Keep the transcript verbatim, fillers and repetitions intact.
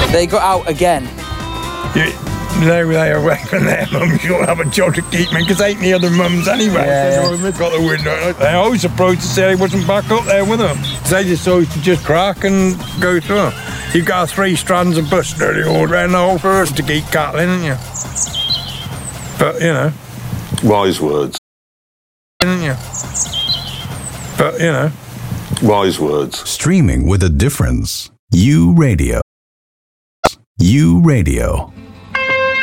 They got out again. You, they were they away from their mums. You'll have a job to keep me, because they ain't the other mums anyway. Yeah, so yeah. Got the window. They always approached to say they wasn't back up there with them. They just always to just crack and go through. You've got three strands of bus dirty all round the whole forest to keep cattle in, haven't you? But, you know. Wise words. Haven't you? But, you know. Wise words. Streaming with a difference. U Radio. U Radio.